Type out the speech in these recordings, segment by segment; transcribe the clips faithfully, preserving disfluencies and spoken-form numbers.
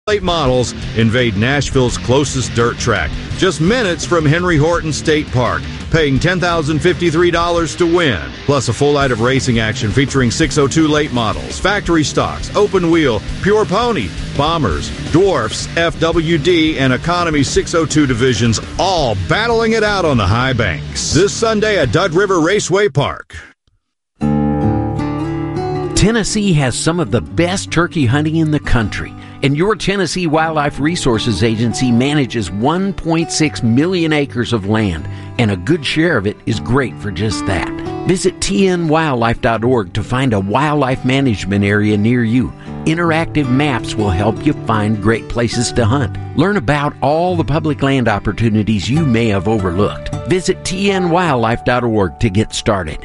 Late models invade Nashville's closest dirt track, just minutes from Henry Horton State Park, paying ten thousand fifty-three dollars to win. Plus a full night of racing action featuring six oh two late models, factory stocks, open wheel, pure pony, bombers, dwarfs, F W D, and economy six oh two divisions, all battling it out on the high banks. This Sunday at Dud River Raceway Park. Tennessee has some of the best turkey hunting in the country, and your Tennessee Wildlife Resources Agency manages one point six million acres of land, and a good share of it is great for just that. Visit T N wildlife dot org to find a wildlife management area near you. Interactive maps will help you find great places to hunt. Learn about all the public land opportunities you may have overlooked. Visit T N wildlife dot org to get started.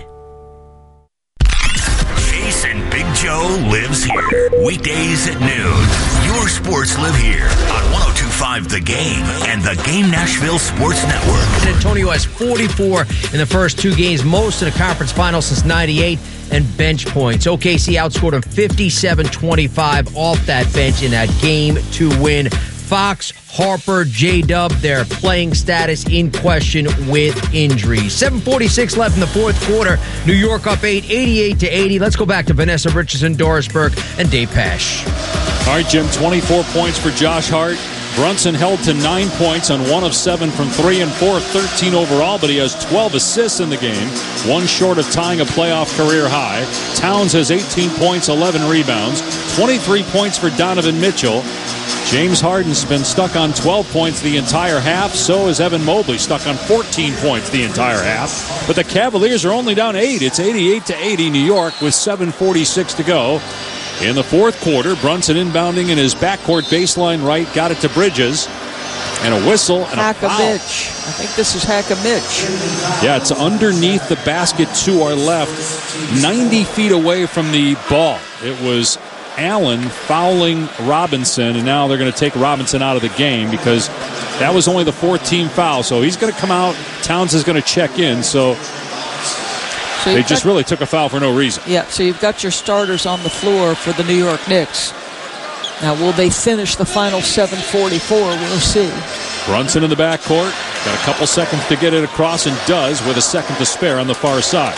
Jason Big Joe lives here. Weekdays at noon. Your sports live here on one oh two point five The Game and the Game Nashville Sports Network. And Antonio has forty-four in the first two games, most in a conference final since ninety-eight, and bench points. O K C outscored him fifty-seven twenty-five off that bench in that game to win. Fox, Harper, J-Dub, their playing status in question with injuries. seven forty-six left in the fourth quarter. New York up eight, eighty-eight to eighty. Let's go back to Vanessa Richardson, Dorisburg, and Dave Pasch. All right, Jim, twenty-four points for Josh Hart. Brunson held to nine points on one of seven from three and four, thirteen overall, but he has twelve assists in the game, one short of tying a playoff career high. Towns has eighteen points, eleven rebounds, twenty-three points for Donovan Mitchell. James Harden's been stuck on twelve points the entire half. So is Evan Mobley, stuck on fourteen points the entire half. But the Cavaliers are only down eight. It's eighty-eight to eighty, New York, with seven forty-six to go. In the fourth quarter, Brunson inbounding in his backcourt baseline right, got it to Bridges. And a whistle and a foul. Hack-a-Mitch. I think this is Hack-a-Mitch. Yeah, it's underneath the basket to our left, ninety feet away from the ball. It was Allen fouling Robinson, and now they're going to take Robinson out of the game because that was only the fourth-team foul. So he's going to come out. Towns is going to check in. So, so they just got, really took a foul for no reason. Yeah, so you've got your starters on the floor for the New York Knicks. Now, will they finish the final seven forty-four? We'll see. Brunson in the backcourt. Got a couple seconds to get it across, and does with a second to spare on the far side.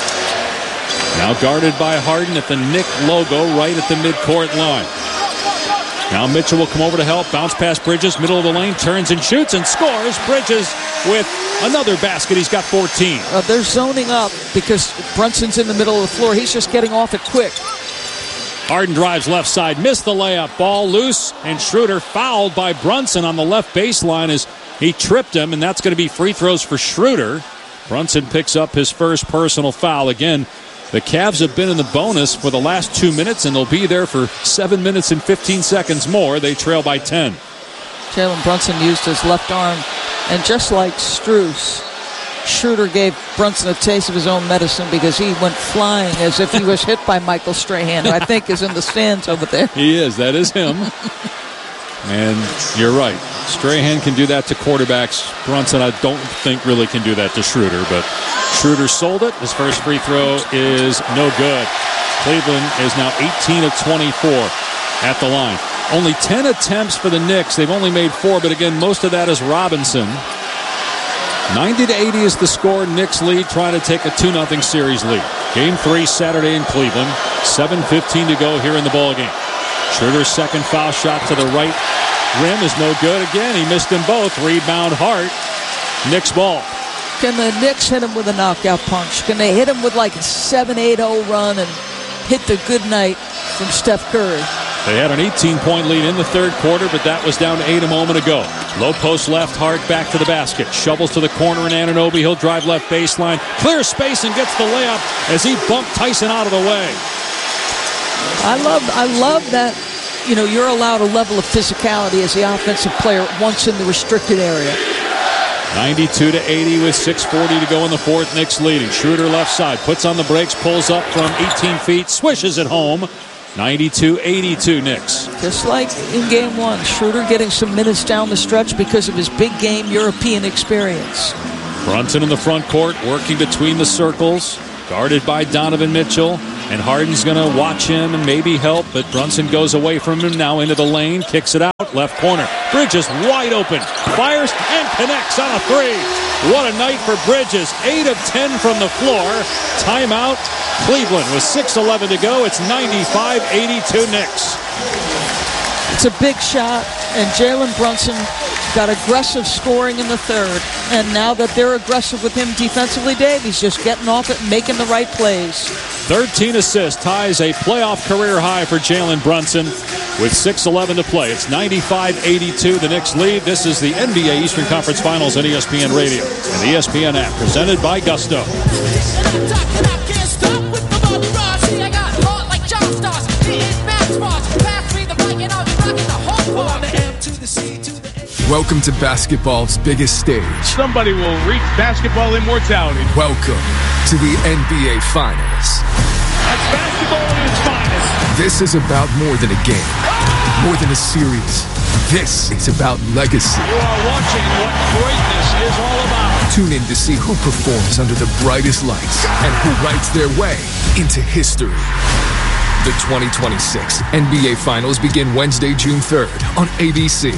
Now guarded by Harden at the Knick logo right at the midcourt line. Now Mitchell will come over to help. Bounce past Bridges, middle of the lane, turns and shoots and scores. Bridges with another basket. He's got fourteen. Uh, they're zoning up because Brunson's in the middle of the floor. He's just getting off it quick. Harden drives left side, missed the layup. Ball loose, and Schroeder fouled by Brunson on the left baseline as he tripped him, and that's going to be free throws for Schroeder. Brunson picks up his first personal foul. Again, the Cavs have been in the bonus for the last two minutes, and they'll be there for seven minutes and fifteen seconds more. They trail by ten. Jalen Brunson used his left arm, and just like Strus, Schroeder gave Brunson a taste of his own medicine because he went flying as if he was hit by Michael Strahan, who I think is in the stands over there. He is. That is him. And you're right. Strahan can do that to quarterbacks. Brunson, I don't think, really can do that to Schroeder, but Schroeder sold it. His first free throw is no good. Cleveland is now eighteen of twenty-four at the line. Only ten attempts for the Knicks. They've only made four, but again, most of that is Robinson. ninety to eighty is the score. Knicks lead, trying to take a two nothing series lead. Game three Saturday in Cleveland. seven fifteen to go here in the ballgame. Schroeder's second foul shot to the right rim is no good. Again, he missed them both. Rebound Hart. Knicks ball. Can the Knicks hit him with a knockout punch? Can they hit him with like a seven eight oh run and hit the good night from Steph Curry? They had an eighteen-point lead in the third quarter, but that was down to eight a moment ago. Low post left, Hart back to the basket. Shovels to the corner, and Anunoby, he'll drive left baseline. Clears space and gets the layup as he bumped Tyson out of the way. I love, I love that, you know, you're allowed a level of physicality as the offensive player once in the restricted area. ninety-two to eighty with six forty to go in the fourth. Knicks leading. Schroeder left side, puts on the brakes, pulls up from eighteen feet, swishes it home. ninety-two eighty-two Knicks. Just like in game one, Schroeder getting some minutes down the stretch because of his big game European experience. Brunson in the front court, working between the circles, guarded by Donovan Mitchell. And Harden's going to watch him and maybe help, but Brunson goes away from him now into the lane, kicks it out, left corner. Bridges wide open, fires and connects on a three. What a night for Bridges. eight of ten from the floor. Timeout, Cleveland with six eleven to go. It's ninety-five eighty-two Knicks. It's a big shot, and Jalen Brunson got aggressive scoring in the third. And now that they're aggressive with him defensively, Dave, he's just getting off it and making the right plays. thirteen assists, ties a playoff career high for Jalen Brunson with six eleven to play. It's ninety-five eighty-two, the Knicks lead. This is the N B A Eastern Conference Finals on E S P N Radio and the E S P N app, presented by Gusto. Welcome to basketball's biggest stage. Somebody will reach basketball immortality. Welcome to the N B A Finals. That's basketball at its finest. This is about more than a game, more than a series. This is about legacy. You are watching what greatness is all about. Tune in to see who performs under the brightest lights and who writes their way into history. The twenty twenty-six N B A Finals begin Wednesday, June third on A B C.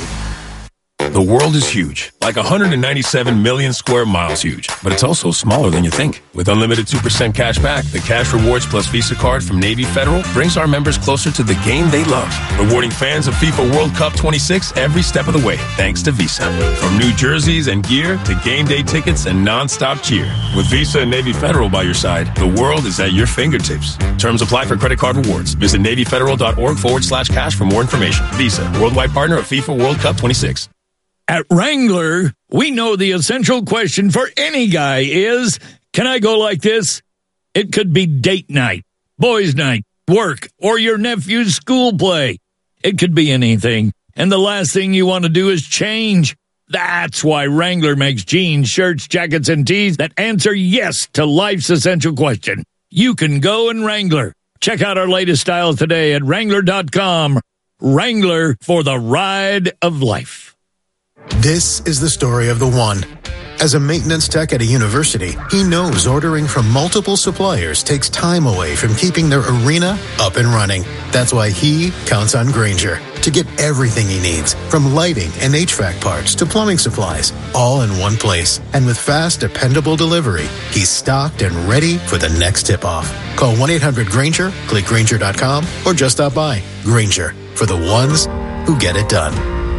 The world is huge, like one hundred ninety-seven million square miles huge, but it's also smaller than you think. With unlimited two percent cash back, the Cash Rewards Plus Visa card from Navy Federal brings our members closer to the game they love, rewarding fans of FIFA World Cup twenty-six every step of the way, thanks to Visa. From new jerseys and gear to game day tickets and non-stop cheer. With Visa and Navy Federal by your side, the world is at your fingertips. Terms apply for credit card rewards. Visit NavyFederal.org forward slash cash for more information. Visa, worldwide partner of FIFA World Cup twenty-six. At Wrangler, we know the essential question for any guy is, can I go like this? It could be date night, boys' night, work, or your nephew's school play. It could be anything, and the last thing you want to do is change. That's why Wrangler makes jeans, shirts, jackets, and tees that answer yes to life's essential question. You can go in Wrangler. Check out our latest styles today at Wrangler dot com. Wrangler, for the ride of life. This is the story of the one. As a maintenance tech at a university, he knows ordering from multiple suppliers takes time away from keeping their arena up and running. That's why he counts on Grainger to get everything he needs, from lighting and H V A C parts to plumbing supplies, all in one place. And with fast, dependable delivery, he's stocked and ready for the next tip-off. Call one eight hundred Grainger, click Grainger dot com, or just stop by. Grainger, for the ones who get it done.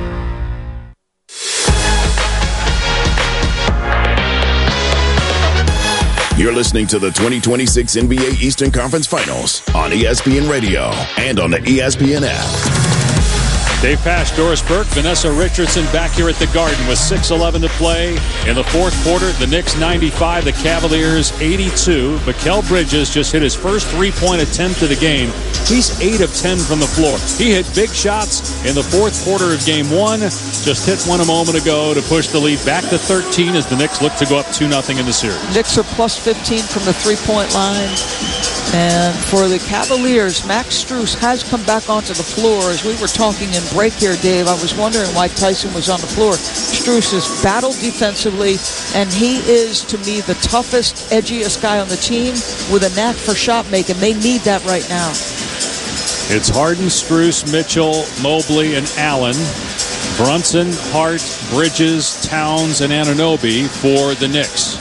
You're listening to the twenty twenty-six N B A Eastern Conference Finals on E S P N Radio and on the E S P N app. Dave Pasch, Doris Burke, Vanessa Richardson back here at the Garden with six eleven to play in the fourth quarter. The Knicks ninety-five, the Cavaliers eighty-two. Mikal Bridges just hit his first three-point attempt of the game. He's eight of ten from the floor. He hit big shots in the fourth quarter of game one. Just hit one a moment ago to push the lead back to thirteen as the Knicks look to go up two nothing in the series. Knicks are plus fifteen from the three-point line. And for the Cavaliers, Max Strus has come back onto the floor. As we were talking in break here, Dave, I was wondering why Tyson was on the floor. Strus has battled defensively, and he is, to me, the toughest, edgiest guy on the team with a knack for shot making. They need that right now. It's Harden, Strus, Mitchell, Mobley, and Allen. Brunson, Hart, Bridges, Towns, and Anunoby for the Knicks.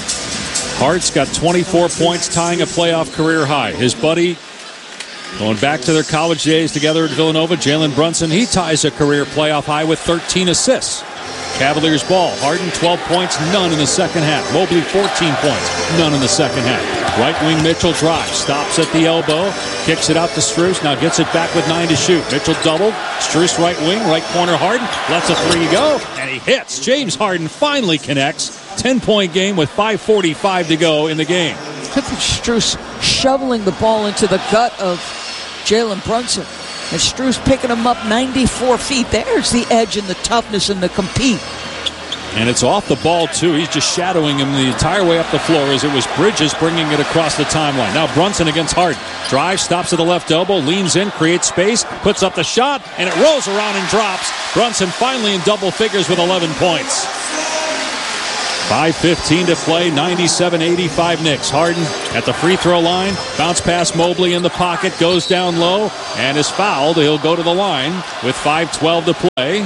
Hart's got twenty-four points, tying a playoff career high. His buddy, going back to their college days together at Villanova, Jalen Brunson, he ties a career playoff high with thirteen assists. Cavaliers ball. Harden, twelve points, none in the second half. Mobley, fourteen points, none in the second half. Right wing Mitchell drives, stops at the elbow, kicks it out to Strus, now gets it back with nine to shoot. Mitchell doubled, Strus right wing, right corner Harden, lets a three go, and he hits. James Harden finally connects. ten-point game with five forty-five to go in the game. Look at Strus shoveling the ball into the gut of Jalen Brunson. And Strus picking him up ninety-four feet. There's the edge and the toughness and the compete. And it's off the ball, too. He's just shadowing him the entire way up the floor as it was Bridges bringing it across the timeline. Now Brunson against Harden. Drives, stops at the left elbow, leans in, creates space, puts up the shot, and it rolls around and drops. Brunson finally in double figures with eleven points. five fifteen to play, ninety-seven eighty-five Knicks. Harden at the free throw line. Bounce pass Mobley in the pocket. Goes down low and is fouled. He'll go to the line with five twelve to play.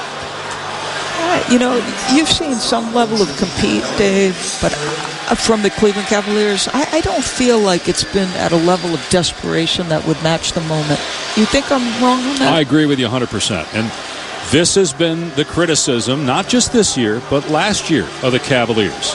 You know, you've seen some level of compete, Dave, but from the Cleveland Cavaliers, I, I don't feel like it's been at a level of desperation that would match the moment. You think I'm wrong on that? I agree with you one hundred percent. And this has been the criticism, not just this year, but last year of the Cavaliers.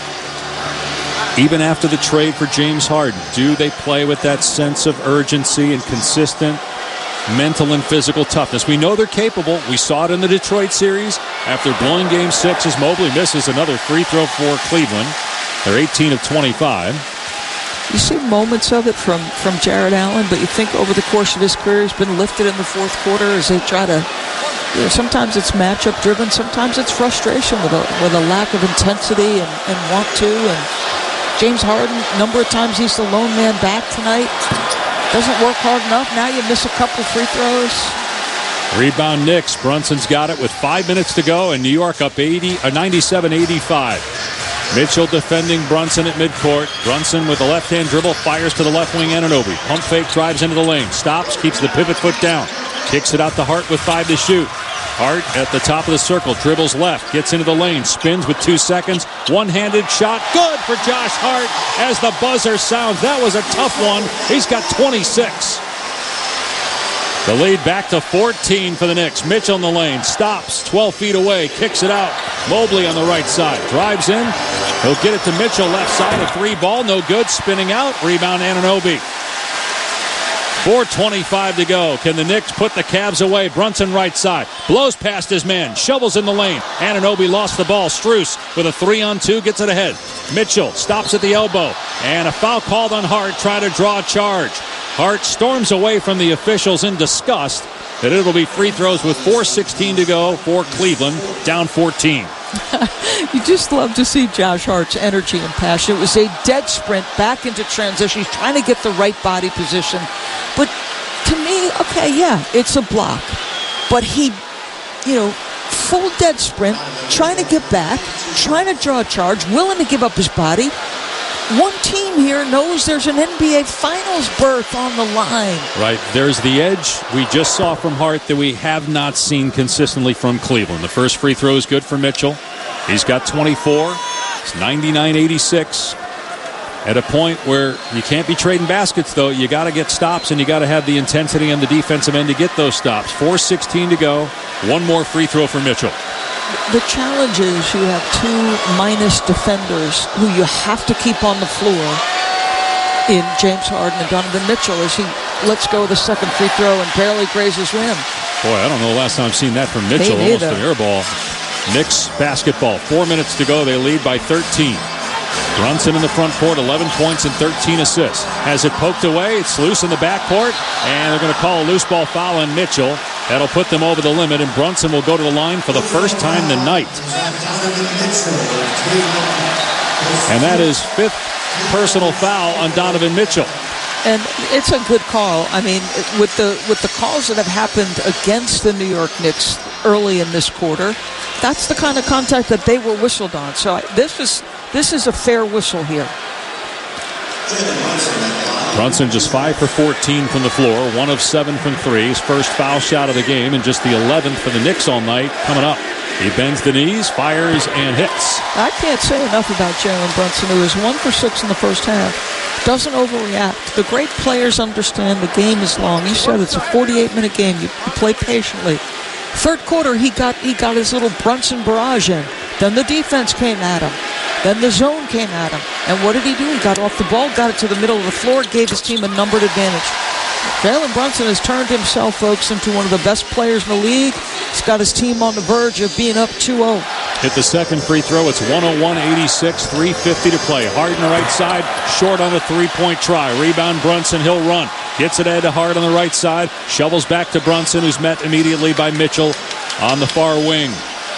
Even after the trade for James Harden, do they play with that sense of urgency and consistent mental and physical toughness? We know they're capable. We saw it in the Detroit series after blowing game six as Mobley misses another free throw for Cleveland. They're eighteen of twenty-five. You see moments of it from, from Jared Allen, but you think over the course of his career he's been lifted in the fourth quarter as they try to, you know, sometimes it's matchup driven, sometimes it's frustration with a, with a lack of intensity and, and want to. And James Harden, a number of times he's the lone man back tonight. Doesn't work hard enough. Now you miss a couple free throws. Rebound Knicks. Brunson's got it with five minutes to go, and New York up eighty, uh, ninety-seven eighty-five. Mitchell defending Brunson at midcourt. Brunson with a left-hand dribble, fires to the left wing, Anunoby. Pump fake, drives into the lane. Stops, keeps the pivot foot down. Kicks it out to Hart with five to shoot. Hart at the top of the circle, dribbles left, gets into the lane, spins with two seconds. One-handed shot, good for Josh Hart as the buzzer sounds. That was a tough one. He's got twenty-six. The lead back to fourteen for the Knicks. Mitchell in the lane, stops, twelve feet away, kicks it out. Mobley on the right side, drives in. He'll get it to Mitchell, left side, a three ball, no good, spinning out. Rebound Anunoby. four twenty-five to go. Can the Knicks put the Cavs away? Brunson right side. Blows past his man. Shovels in the lane. Anunoby lost the ball. Strus with a three on two gets it ahead. Mitchell stops at the elbow. And a foul called on Hart. Try to draw a charge. Hart storms away from the officials in disgust that it'll be free throws with four sixteen to go for Cleveland, down fourteen. You just love to see Josh Hart's energy and passion. It was a dead sprint back into transition. He's trying to get the right body position. But to me, okay, yeah, it's a block. But he, you know, full dead sprint, trying to get back, trying to draw a charge, willing to give up his body. One team here knows there's an N B A Finals berth on the line. Right. There's the edge we just saw from Hart that we have not seen consistently from Cleveland. The first free throw is good for Mitchell. He's got twenty-four. It's ninety-nine eighty-six. At a point where you can't be trading baskets, though. You got to get stops, and you got to have the intensity on the defensive end to get those stops. four sixteen to go. One more free throw for Mitchell. The challenge is you have two minus defenders who you have to keep on the floor in James Harden and Donovan Mitchell as he lets go of the second free throw and barely grazes rim. Boy, I don't know the last time I've seen that from Mitchell. Almost an air ball. Knicks basketball. Four minutes to go. They lead by thirteen. Brunson in the front court, eleven points and thirteen assists. Has it poked away. It's loose in the backcourt, and they're going to call a loose ball foul on Mitchell. That'll put them over the limit, and Brunson will go to the line for the first time tonight. And that is fifth personal foul on Donovan Mitchell. And it's a good call. I mean, with the with the calls that have happened against the New York Knicks early in this quarter, that's the kind of contact that they were whistled on. So this is this is a fair whistle here. Brunson just five for fourteen from the floor, one of seven from three. His first foul shot of the game, and just the eleventh for the Knicks all night coming up. He bends the knees, fires, and hits. I can't say enough about Jalen Brunson, who is one for six in the first half. Doesn't overreact. The great players understand the game is long. You said it's a forty-eight minute game. You, you play patiently. Third quarter, he got he got his little Brunson barrage in. Then the defense came at him. Then the zone came at him. And what did he do? He got off the ball, got it to the middle of the floor, gave his team a numbered advantage. Jalen Brunson has turned himself, folks, into one of the best players in the league. He's got his team on the verge of being up two oh. Hit the second free throw. It's one oh one eighty-six, three fifty to play. Harden right side, short on a three-point try. Rebound Brunson, he'll run. Gets it ahead to Hart on the right side. Shovels back to Brunson, who's met immediately by Mitchell on the far wing.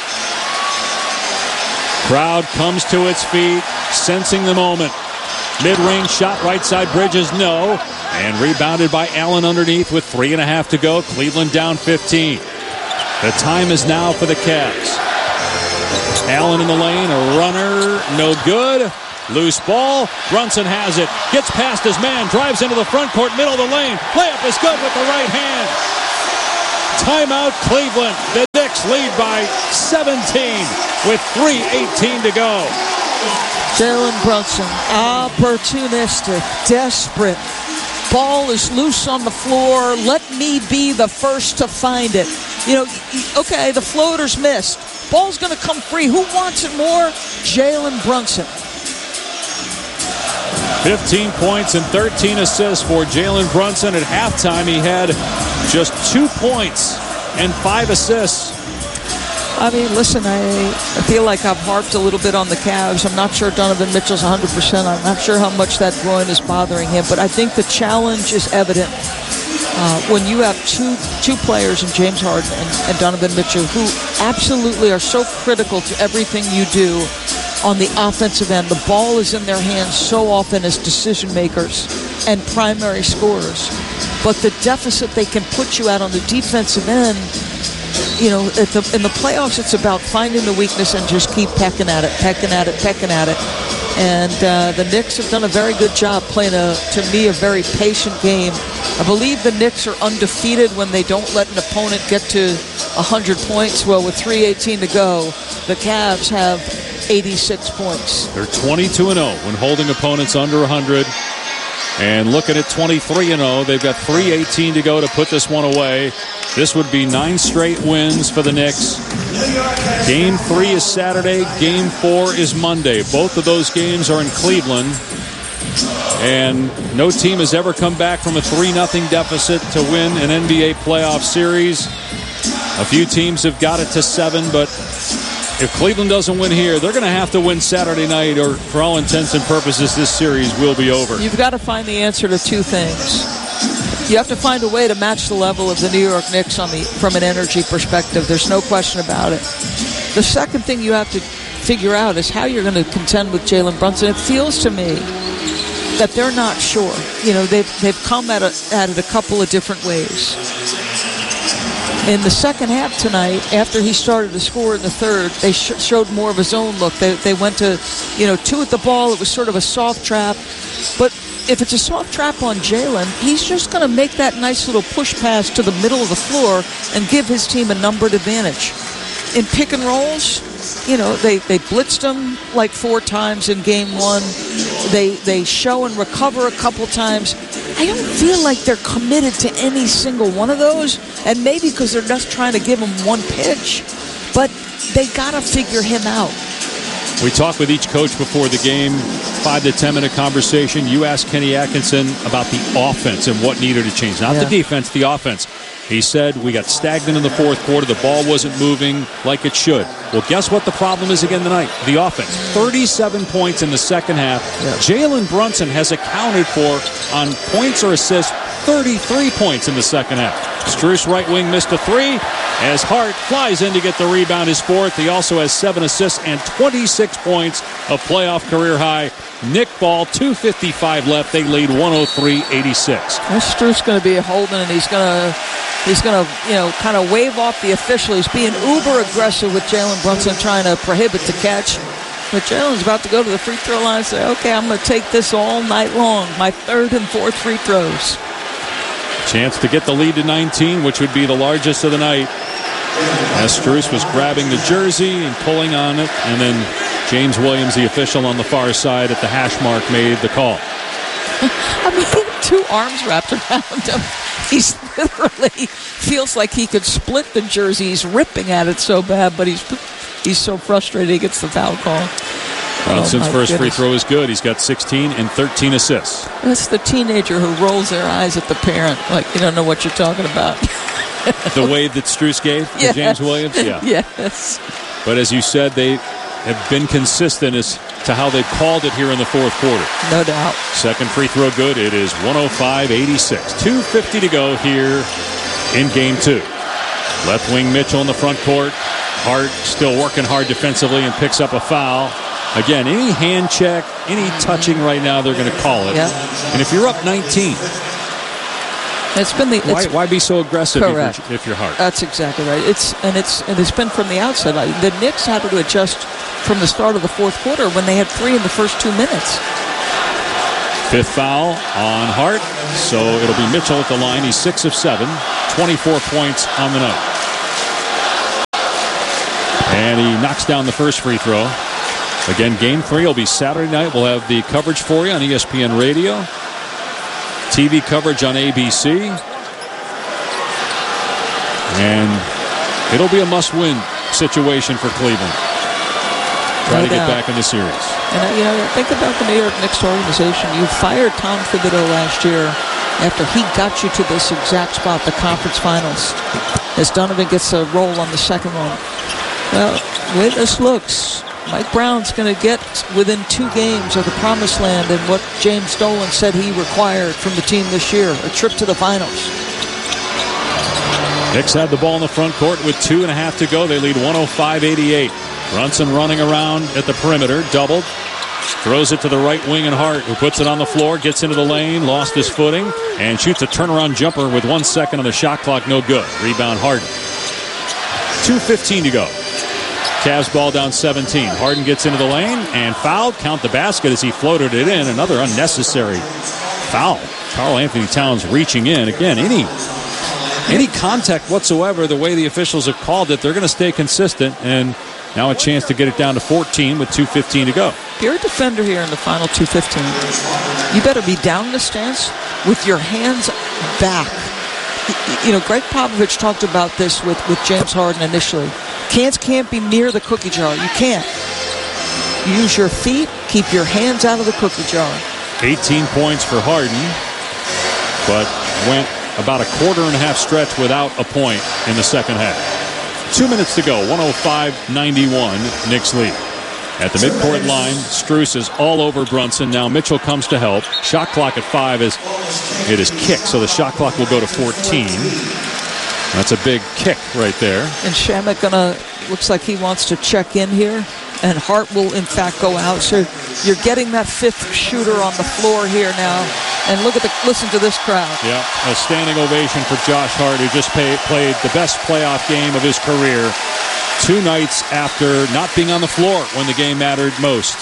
Crowd comes to its feet, sensing the moment. Mid-range shot, right side, Bridges, no. And rebounded by Allen underneath with three and a half to go. Cleveland down fifteen. The time is now for the Cavs. Allen in the lane, a runner, no good. Loose ball. Brunson has it. Gets past his man. Drives into the front court, middle of the lane. Layup is good with the right hand. Timeout Cleveland. The Knicks lead by seventeen with three eighteen to go. Jalen Brunson, opportunistic, desperate. Ball is loose on the floor. Let me be the first to find it. You know, okay, the floater's missed. Ball's going to come free. Who wants it more? Jalen Brunson. fifteen points and thirteen assists for Jalen Brunson. At halftime, he had just two points and five assists. I mean, listen, I, I feel like I've harped a little bit on the Cavs. I'm not sure Donovan Mitchell's one hundred percent. I'm not sure how much that groin is bothering him, but I think the challenge is evident uh, when you have two two players in James Harden and, and Donovan Mitchell who absolutely are so critical to everything you do on the offensive end. The ball is in their hands so often as decision makers and primary scorers. But the deficit they can put you at on the defensive end, you know, at the, in the playoffs, it's about finding the weakness and just keep pecking at it, pecking at it, pecking at it. And uh, the Knicks have done a very good job playing, a, to me, a very patient game. I believe the Knicks are undefeated when they don't let an opponent get to one hundred points. Well, with three eighteen to go, the Cavs have eighty-six points. They're twenty-two and oh when holding opponents under one hundred. And looking at twenty-three and oh, they've got three eighteen to go to put this one away. This would be nine straight wins for the Knicks. Game three is Saturday. Game four is Monday. Both of those games are in Cleveland. And no team has ever come back from a three nothing deficit to win an N B A playoff series. A few teams have got it to seven, but if Cleveland doesn't win here, they're going to have to win Saturday night, or for all intents and purposes, this series will be over. You've got to find the answer to two things. You have to find a way to match the level of the New York Knicks on the, from an energy perspective. There's no question about it. The second thing you have to figure out is how you're going to contend with Jalen Brunson. It feels to me that they're not sure. You know, they've, they've come at, a, at it a couple of different ways. In the second half tonight, after he started to score in the third, they sh- showed more of his own look. They, they went to, you know, two at the ball. It was sort of a soft trap. But if it's a soft trap on Jalen, he's just going to make that nice little push pass to the middle of the floor and give his team a numbered advantage. In pick and rolls, you know, they, they blitzed him like four times in game one. They, they show and recover a couple times. I don't feel like they're committed to any single one of those, and maybe because they're just trying to give him one pitch, but they got to figure him out. We talked with each coach before the game, five to ten minute conversation. You asked Kenny Atkinson about the offense and what needed to change. Not yeah. the defense, the offense. He said we got stagnant in the fourth quarter. The ball wasn't moving like it should. Well, guess what the problem is again tonight? The offense. thirty-seven points in the second half. Yeah. Jalen Brunson has accounted for, on points or assists, thirty-three points in the second half. Strus, right wing, missed a three. As Hart flies in to get the rebound, his fourth. He also has seven assists and twenty-six points, a playoff career high. Nick Ball, two fifty-five left. They lead one oh three eighty-six. Strus going to be holding, and he's going to he's going to you know kind of wave off the official. He's being uber aggressive with Jalen Brunson, trying to prohibit the catch. But Jalen's about to go to the free throw line and say, "Okay, I'm going to take this all night long. My third and fourth free throws." Chance to get the lead to nineteen, which would be the largest of the night. As Strus was grabbing the jersey and pulling on it, and then James Williams, the official on the far side at the hash mark, made the call. I mean, two arms wrapped around him. He's literally feels like he could split the jersey. He's ripping at it so bad, but he's he's so frustrated he gets the foul call. Brunson's oh, first goodness. free throw is good. He's got sixteen and thirteen assists. That's the teenager who rolls their eyes at the parent like you don't know what you're talking about. The wave that Strus gave to yes. James Williams? Yeah. Yes. But as you said, they have been consistent as to how they called it here in the fourth quarter. No doubt. Second free throw good. It is one oh five eighty-six. two fifty to go here in game two. Left wing Mitchell in the front court. Hart still working hard defensively and picks up a foul. Again, any hand check, any touching right now, they're going to call it. Yeah. And if you're up nineteen, It's been the Why, it's, why be so aggressive correct. if you're, if you're Hart? That's exactly right. It's and it's and it's been from the outside. Like, the Knicks had to adjust from the start of the fourth quarter when they had three in the first two minutes. Fifth foul on Hart, so it'll be Mitchell at the line. He's six of seven, twenty-four points on the night. And he knocks down the first free throw. Again, game three will be Saturday night. We'll have the coverage for you on E S P N Radio. T V coverage on A B C. And it'll be a must-win situation for Cleveland. Try No to get doubt. back in the series. And, uh, you know, think about the New York Knicks organization. You fired Tom Thibodeau last year after he got you to this exact spot, the conference finals, as Donovan gets a roll on the second one. Well, the way this looks, Mike Brown's going to get within two games of the promised land and what James Dolan said he required from the team this year, a trip to the finals. Knicks have the ball in the front court with two and a half to go. They lead one oh five eighty-eight. Brunson running around at the perimeter, doubled. Throws it to the right wing and Hart, who puts it on the floor, gets into the lane, lost his footing, and shoots a turnaround jumper with one second on the shot clock. No good. Rebound Harden. two fifteen to go. Cavs ball down seventeen. Harden gets into the lane and fouled. Count the basket as he floated it in. Another unnecessary foul. Karl Anthony Towns reaching in. Again, any any contact whatsoever, the way the officials have called it, they're going to stay consistent. And now a chance to get it down to fourteen with two fifteen to go. If you're a defender here in the final two fifteen, you better be down in the stance with your hands back. You know, Greg Popovich talked about this with, with James Harden initially. Hands can't be near the cookie jar. You can't. Use your feet. Keep your hands out of the cookie jar. eighteen points for Harden, but went about a quarter and a half stretch without a point in the second half. Two minutes to go. one oh five ninety-one. Knicks lead. At the midcourt line, Strus is all over Brunson. Now Mitchell comes to help. Shot clock at five is it is kicked, so the shot clock will go to fourteen. That's a big kick right there. And Shamet gonna looks like he wants to check in here, and Hart will in fact go out. So you're getting that fifth shooter on the floor here now. And look at the listen to this crowd. Yeah, a standing ovation for Josh Hart, who just pay, played the best playoff game of his career. Two nights after not being on the floor when the game mattered most.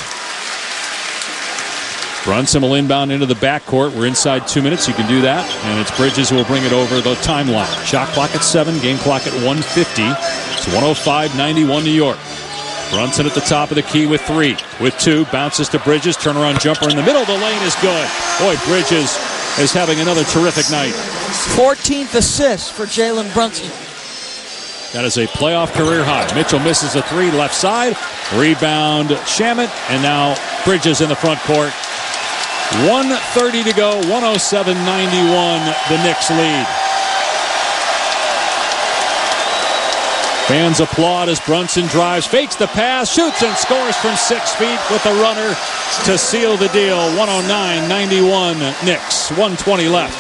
Brunson will inbound into the backcourt. We're inside two minutes. You can do that. And it's Bridges who will bring it over the timeline. Shot clock at seven. Game clock at one fifty. It's one oh five ninety-one New York. Brunson at the top of the key with three. With two. Bounces to Bridges. Turnaround jumper in the middle of the lane is good. Boy, Bridges is having another terrific night. fourteenth assist for Jalen Brunson. That is a playoff career high. Mitchell misses a three left side. Rebound Shamet. And now Bridges in the front court. one thirty to go. one oh seven ninety-one. The Knicks lead. Fans applaud as Brunson drives, fakes the pass, shoots and scores from six feet with the runner to seal the deal. one oh nine ninety-one Knicks. one twenty left.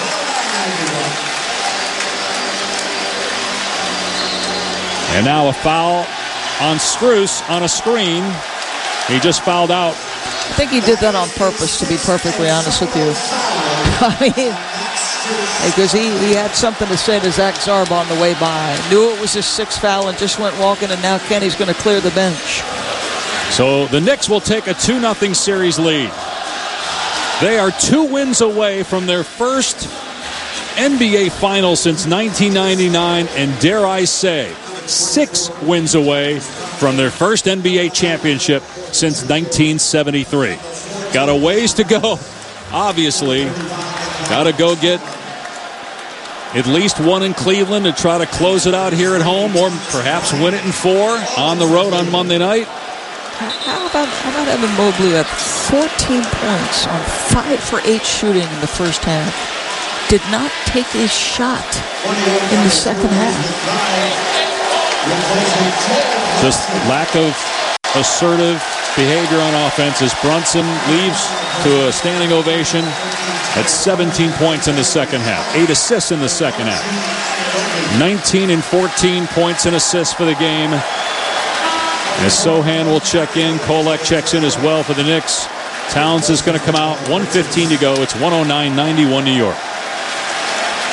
And now a foul on Strus on a screen. He just fouled out. I think he did that on purpose, to be perfectly honest with you. I mean, because he, he had something to say to Zach Zarb on the way by. Knew it was his sixth foul and just went walking, and now Kenny's going to clear the bench. So the Knicks will take a two nothing series lead. They are two wins away from their first N B A final since nineteen ninety-nine, and dare I say, six wins away from their first N B A championship since nineteen seventy-three. Got a ways to go, obviously. Got to go get at least one in Cleveland to try to close it out here at home, or perhaps win it in four on the road on Monday night. How about, how about Evan Mobley at fourteen points on five for eight shooting in the first half? Did not take a shot in the second half. Just lack of assertive behavior on offense as Brunson leaves to a standing ovation at seventeen points in the second half. Eight assists in the second half. nineteen and fourteen points and assists for the game. As Sohan will check in, Kolek checks in as well for the Knicks. Towns is going to come out. one fifteen to go. It's one oh nine ninety-one New York.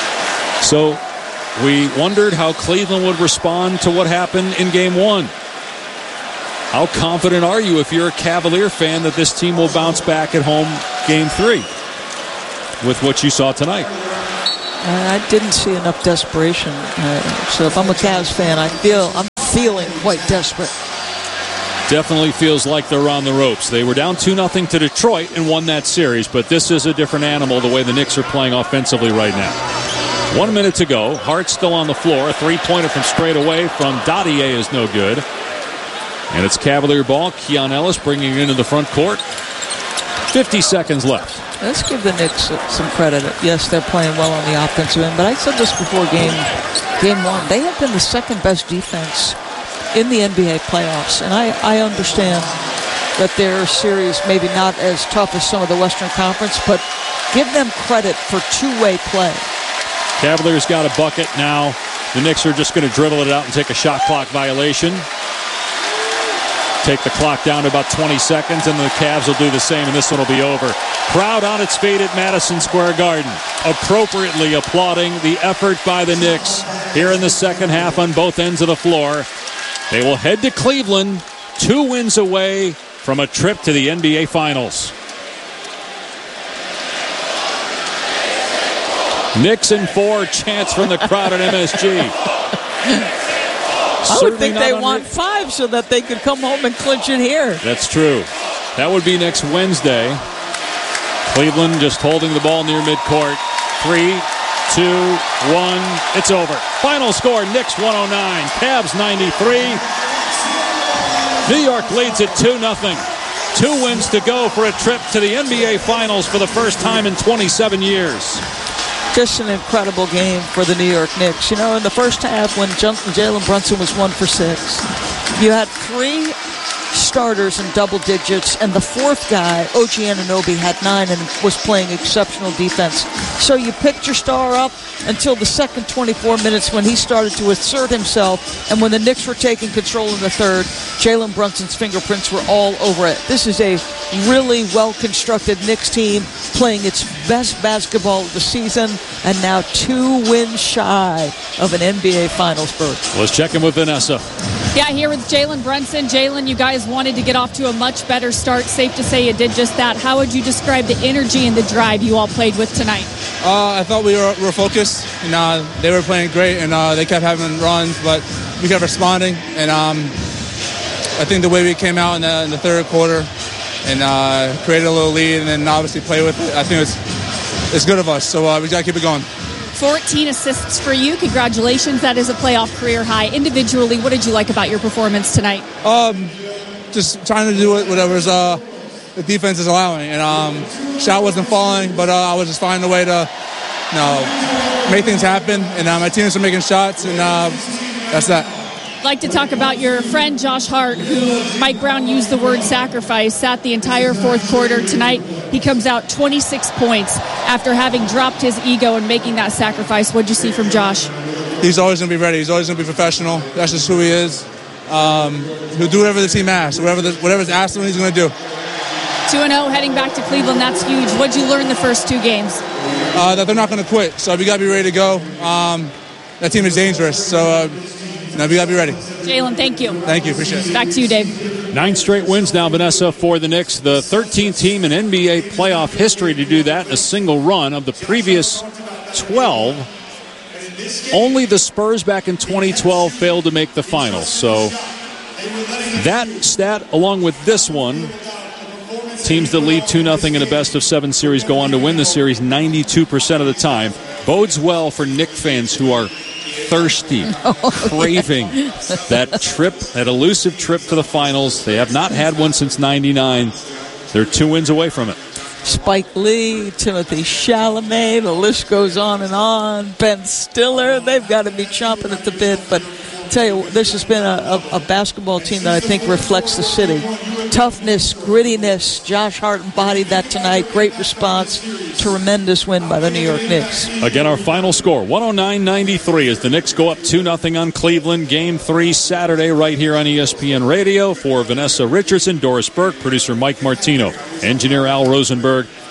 So we wondered how Cleveland would respond to what happened in game one. How confident are you, if you're a Cavalier fan, that this team will bounce back at home game three with what you saw tonight? I didn't see enough desperation. Uh, so if I'm a Cavs fan, I feel I'm feeling quite desperate. Definitely feels like they're on the ropes. They were down two nothing to Detroit and won that series, but this is a different animal the way the Knicks are playing offensively right now. One minute to go. Hart still on the floor. A three-pointer from straight away from Dadier is no good. And it's Cavalier ball. Keon Ellis bringing it into the front court. fifty seconds left. Let's give the Knicks some credit. Yes, they're playing well on the offensive end, but I said this before game, game one. They have been the second-best defense in the N B A playoffs, and I, I understand that their series maybe not as tough as some of the Western Conference, but give them credit for two-way play. Cavaliers got a bucket now. The Knicks are just going to dribble it out and take a shot clock violation. Take the clock down to about twenty seconds, and the Cavs will do the same, and this one will be over. Crowd on its feet at Madison Square Garden, appropriately applauding the effort by the Knicks here in the second half on both ends of the floor. They will head to Cleveland, two wins away from a trip to the N B A Finals. Knicks in four, chants from the crowd at M S G. I would think they want five so that they could come home and clinch it here. That's true. That would be next Wednesday. Cleveland just holding the ball near midcourt. Three, two, one. It's over. Final score, Knicks one oh nine, Cavs ninety-three. New York leads it two nothing. Two wins to go for a trip to the N B A Finals for the first time in twenty-seven years. Just an incredible game for the New York Knicks. You know, in the first half when Jalen Brunson was one for six, you had three starters in double digits, and the fourth guy, O G Anunoby, had nine and was playing exceptional defense. So you picked your star up until the second twenty-four minutes when he started to assert himself, and when the Knicks were taking control in the third, Jalen Brunson's fingerprints were all over it. This is a really well-constructed Knicks team playing its best basketball of the season, and now two wins shy of an N B A Finals berth. Let's check in with Vanessa. Yeah, here with Jalen Brunson. Jalen, you guys wanted to get off to a much better start. Safe to say you did just that. How would you describe the energy and the drive you all played with tonight? Uh, I thought we were, were focused, and uh, they were playing great, and uh, they kept having runs, but we kept responding. And um, I think the way we came out in the, in the third quarter and uh, created a little lead, and then obviously play with it, I think it's it's good of us. So uh, we got to keep it going. fourteen assists for you. Congratulations. That is a playoff career high. Individually, what did you like about your performance tonight? Um, just trying to do whatever's uh, the defense is allowing. And um, shot wasn't falling, but uh, I was just finding a way to you know, make things happen. And uh, my teammates are making shots, and uh, that's that. I'd like to talk about your friend Josh Hart, who Mike Brown used the word sacrifice, sat the entire fourth quarter. Tonight, he comes out twenty-six points after having dropped his ego and making that sacrifice. What did you see from Josh? He's always going to be ready. He's always going to be professional. That's just who he is. Um, he'll do whatever the team asks. Whatever the, whatever's asked him, he's going to do. two and oh heading back to Cleveland. That's huge. What did you learn the first two games? Uh, that they're not going to quit. So we got to be ready to go. Um, that team is dangerous. So uh, no, we got to be ready. Jalen, thank you. Thank you. Appreciate it. Back to you, Dave. Nine straight wins now, Vanessa, for the Knicks. The thirteenth team in N B A playoff history to do that in a single run. Of the previous twelve, only the Spurs back in twenty twelve failed to make the finals. So that stat, along with this one, teams that lead two nothing in a best-of-seven series go on to win the series ninety-two percent of the time, bodes well for Knick fans who are thirsty, oh, craving yeah. that trip, that elusive trip to the finals. They have not had one since ninety-nine. They're two wins away from it. Spike Lee, Timothy Chalamet, the list goes on and on. Ben Stiller, they've got to be chomping at the bit. But I tell you, this has been a, a, a basketball team that I think reflects the city. Toughness, grittiness. Josh Hart embodied that tonight. Great response. Tremendous win by the New York Knicks. Again, our final score, one oh nine ninety-three, as the Knicks go up two nothing on Cleveland. Game three Saturday right here on E S P N Radio. For Vanessa Richardson, Doris Burke, producer Mike Martino, engineer Al Rosenberg,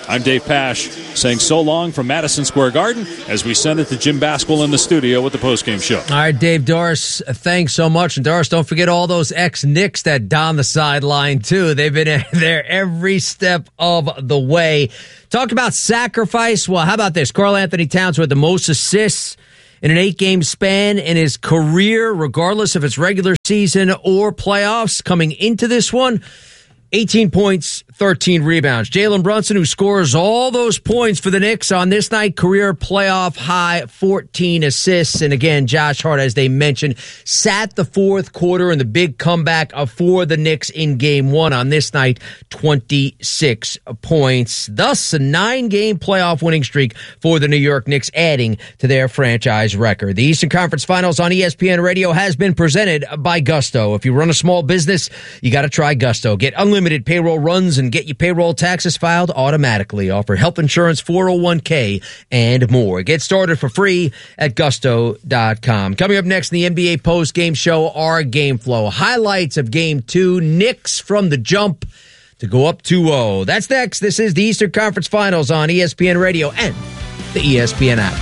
I'm Dave Pasch saying so long from Madison Square Garden as we send it to Jim Basquill in the studio with the postgame show. All right, Dave, Doris, thanks so much. And Doris, don't forget all those ex-Knicks that don the sideline, too. They've been there every step of the way. Talk about sacrifice. Well, how about this? Karl Anthony Towns with the most assists in an eight-game span in his career, regardless if it's regular season or playoffs, coming into this one. eighteen points, thirteen rebounds. Jalen Brunson, who scores all those points for the Knicks on this night, career playoff high, fourteen assists. And again, Josh Hart, as they mentioned, sat the fourth quarter in the big comeback for the Knicks in game one on this night, twenty-six points. Thus, a nine-game playoff winning streak for the New York Knicks, adding to their franchise record. The Eastern Conference Finals on E S P N Radio has been presented by Gusto. If you run a small business, you got to try Gusto. Get unlimited Unlimited payroll runs and get your payroll taxes filed automatically. Offer health insurance, four oh one k, and more. Get started for free at gusto dot com. Coming up next in the N B A post-game show, our game flow. Highlights of game two. Knicks from the jump to go up two oh. That's next. This is the Eastern Conference Finals on E S P N Radio and the E S P N app.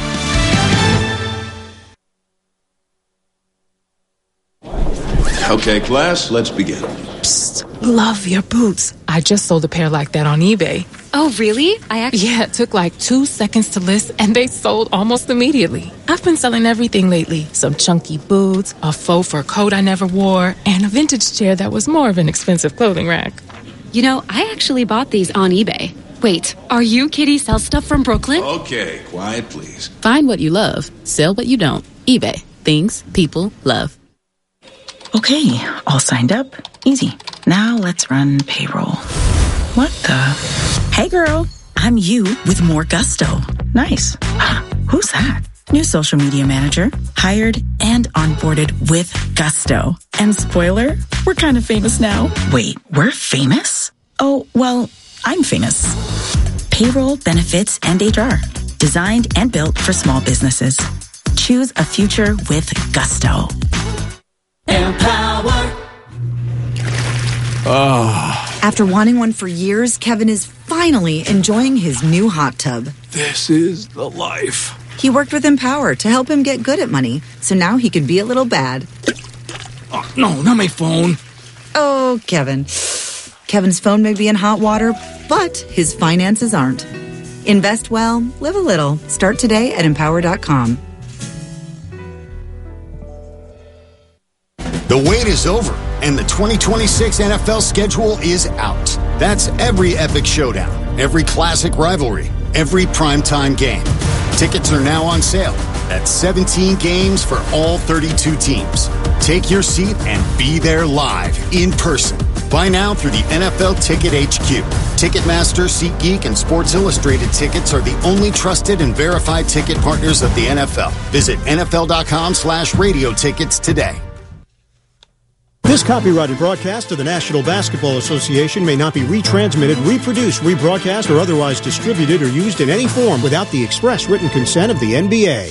Okay, class, let's begin. Psst, love your boots. I just sold a pair like that on eBay. Oh, really? I actually... Yeah, it took like two seconds to list, and they sold almost immediately. I've been selling everything lately. Some chunky boots, a faux fur coat I never wore, and a vintage chair that was more of an expensive clothing rack. You know, I actually bought these on eBay. Wait, are you Kitty Sell Stuff from Brooklyn? Okay, quiet, please. Find what you love. Sell what you don't. eBay. Things people love. Okay, all signed up. Easy. Now let's run payroll. What the? Hey girl, I'm you with more Gusto. Nice. Who's that? New social media manager. Hired and onboarded with Gusto. And spoiler, we're kind of famous now. Wait, we're famous? Oh, well, I'm famous. Payroll, benefits, and H R. Designed and built for small businesses. Choose a future with Gusto. Empower. Oh. After wanting one for years, Kevin is finally enjoying his new hot tub. This is the life. He worked with Empower to help him get good at money, so now he can be a little bad. Oh, no, not my phone. Oh, Kevin. Kevin's phone may be in hot water, but his finances aren't. Invest well, live a little. Start today at empower dot com. The wait is over, and the twenty twenty-six N F L schedule is out. That's every epic showdown, every classic rivalry, every primetime game. Tickets are now on sale. That's seventeen games for all thirty-two teams. Take your seat and be there live, in person. Buy now through the N F L Ticket H Q. Ticketmaster, SeatGeek, and Sports Illustrated tickets are the only trusted and verified ticket partners of the N F L. Visit N F L dot com slash radio tickets today. This copyrighted broadcast of the National Basketball Association may not be retransmitted, reproduced, rebroadcast, or otherwise distributed or used in any form without the express written consent of the N B A.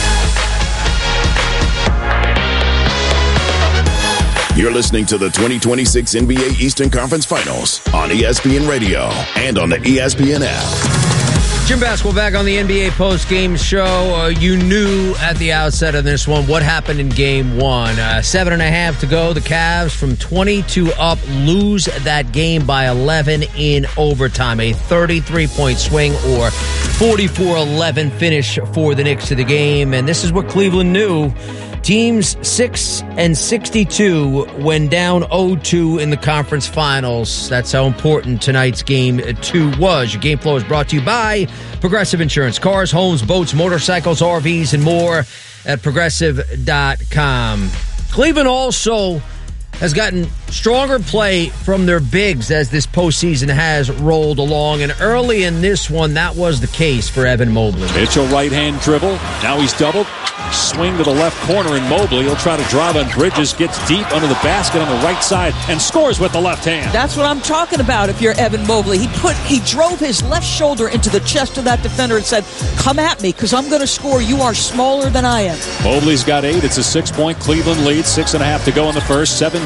You're listening to the twenty twenty-six N B A Eastern Conference Finals on E S P N Radio and on the E S P N app. Jim Basquill back on the N B A post-game show. Uh, you knew at the outset of this one what happened in game one. Uh, seven and a half to go. The Cavs from twenty-two up lose that game by eleven in overtime. A thirty-three point swing or forty-four eleven finish for the Knicks to the game. And this is what Cleveland knew. Teams six and sixty-two when down oh two in the conference finals. That's how important tonight's game two was. Your game flow is brought to you by Progressive Insurance. Cars, homes, boats, motorcycles, R Vs, and more at progressive dot com. Cleveland also has gotten stronger play from their bigs as this postseason has rolled along. And early in this one, that was the case for Evan Mobley. Mitchell right-hand dribble. Now he's doubled. Swing to the left corner, and Mobley, he'll try to drive on Bridges, gets deep under the basket on the right side, and scores with the left hand. That's what I'm talking about if you're Evan Mobley. He put, he drove his left shoulder into the chest of that defender and said, come at me, because I'm going to score. You are smaller than I am. Mobley's got eight. It's a six-point Cleveland lead. Six and a half to go in the first. seventeen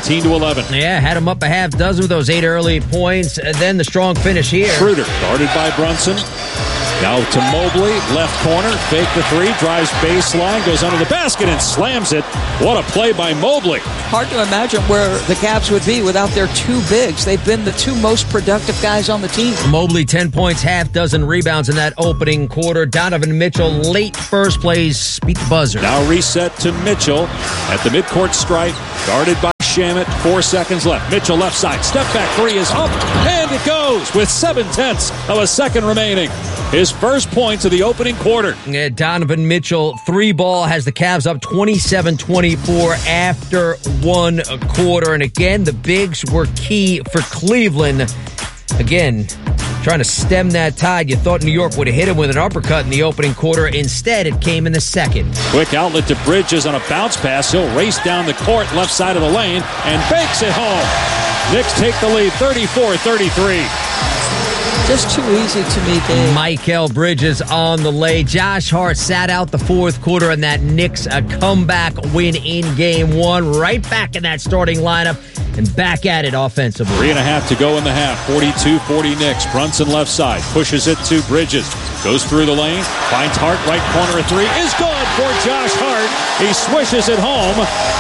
seventeen to eleven. Yeah, had him up a half dozen with those eight early points. And then the strong finish here. Schroeder guarded by Brunson. Now to Mobley, left corner, fake the three, drives baseline, goes under the basket and slams it. What a play by Mobley. Hard to imagine where the Cavs would be without their two bigs. They've been the two most productive guys on the team. Mobley, ten points, half dozen rebounds in that opening quarter. Donovan Mitchell, late first plays, beat the buzzer. Now reset to Mitchell at the midcourt stripe, guarded by Shamet. Four seconds left. Mitchell left side. Step back three is up, and it goes with seven tenths of a second remaining. His first points of the opening quarter. Yeah, Donovan Mitchell, three ball, has the Cavs up twenty-seven twenty-four after one quarter. And again, the bigs were key for Cleveland. Again, trying to stem that tide. You thought New York would have hit him with an uppercut in the opening quarter. Instead, it came in the second. Quick outlet to Bridges on a bounce pass. He'll race down the court, left side of the lane, and banks it home. Knicks take the lead, thirty-four thirty-three. Just too easy to me, Dave. Mikal Bridges on the lay. Josh Hart sat out the fourth quarter, and that Knicks a comeback win in game one. Right back in that starting lineup and back at it offensively. Three and a half to go in the half. forty-two forty Knicks. Brunson left side. Pushes it to Bridges. Goes through the lane. Finds Hart. Right corner. A three is good for Josh Hart. He swishes it home.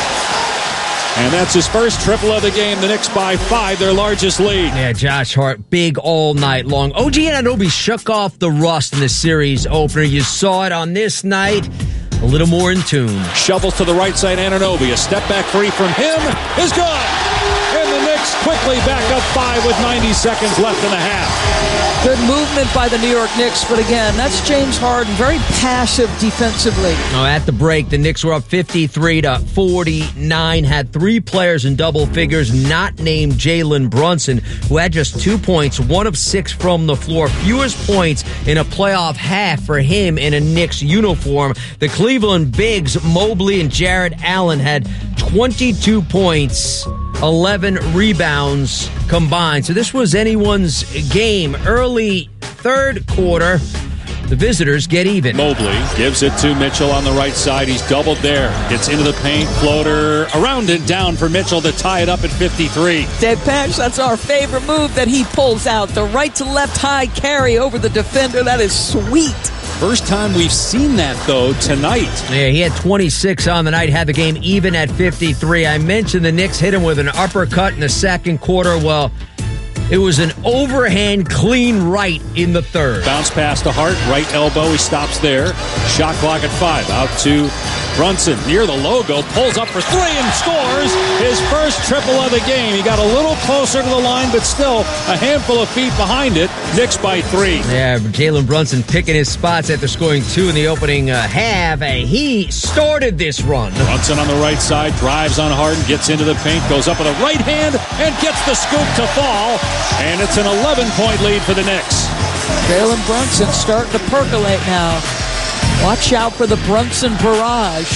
And that's his first triple of the game. The Knicks by five, their largest lead. Yeah, Josh Hart, big all night long. O G Anunoby shook off the rust in the series opener. You saw it on this night. A little more in tune. Shovels to the right side, Anunoby. A step back three from him is good. And the Knicks quickly back up five with ninety seconds left in the half. Good movement by the New York Knicks, but again, that's James Harden, very passive defensively. Oh, at the break, the Knicks were up fifty-three to forty-nine, had three players in double figures, not named Jalen Brunson, who had just two points, one of six from the floor, fewest points in a playoff half for him in a Knicks uniform. The Cleveland Bigs, Mobley and Jarrett Allen, had twenty-two points, eleven rebounds combined. So this was anyone's game. Early third quarter, the visitors get even. Mobley gives it to Mitchell on the right side. He's doubled there. Gets into the paint. Floater around and down for Mitchell to tie it up at fifty-three. Dead patch, that's our favorite move that he pulls out. The right to left high carry over the defender. That is sweet. First time we've seen that, though, tonight. Yeah, he had twenty-six on the night, had the game even at fifty-three. I mentioned the Knicks hit him with an uppercut in the second quarter. Well, it was an overhand clean right in the third. Bounce pass to Hart, right elbow. He stops there. Shot clock at five. Out to Brunson near the logo. Pulls up for three and scores his first triple of the game. He got a little closer to the line, but still a handful of feet behind it. Knicks by three. Yeah, Jalen Brunson picking his spots after scoring two in the opening uh, half. And he started this run. Brunson on the right side, drives on Harden, gets into the paint, goes up with a right hand, and gets the scoop to fall. And it's an eleven-point lead for the Knicks. Jalen Brunson starting to percolate now. Watch out for the Brunson barrage.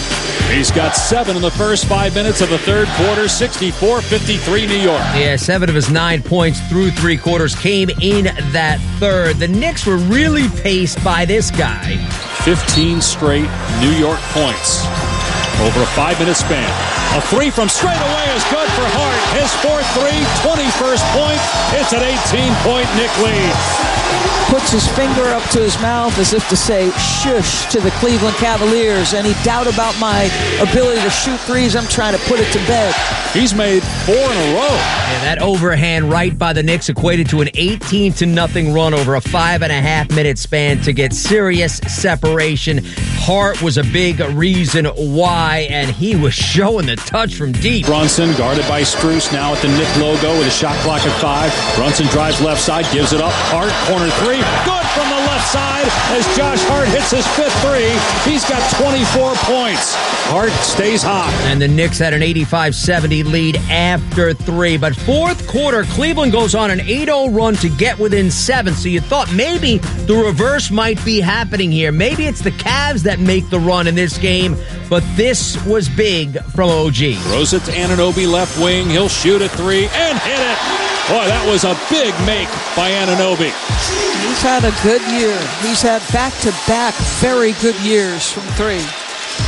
He's got seven in the first five minutes of the third quarter, sixty-four fifty-three New York. Yeah, seven of his nine points through three quarters came in that third. The Knicks were really paced by this guy. fifteen straight New York points over a five-minute span. A three from straight away is good for Hart. His fourth three, twenty-first point. It's an eighteen-point Knick lead. Puts his finger up to his mouth as if to say, shush, to the Cleveland Cavaliers. Any doubt about my ability to shoot threes, I'm trying to put it to bed. He's made four in a row. Yeah, that overhand right by the Knicks equated to an eighteen to nothing run over a five and a half minute span to get serious separation. Hart was a big reason why, and he was showing the touch from deep. Brunson guarded by Strus now at the Knick logo with a shot clock at five. Brunson drives left side, gives it up. Hart, corner three. Good from the left side as Josh Hart hits his fifth three. He's got twenty-four points. Hart stays hot. And the Knicks had an eighty-five seventy lead after three. But fourth quarter, Cleveland goes on an eight oh run to get within seven. So you thought maybe the reverse might be happening here. Maybe it's the Cavs that make the run in this game. But this was big from O G. Throws it to Anunoby, left wing. He'll shoot a three and hit it. Boy, that was a big make by Anunoby. He's had a good year. He's had back-to-back very good years from three.